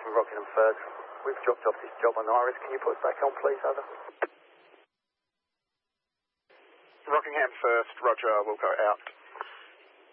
from Rockingham First. We've dropped off this job on Iris. Can you put us back on, please, over? Rockingham First, roger, we'll go out.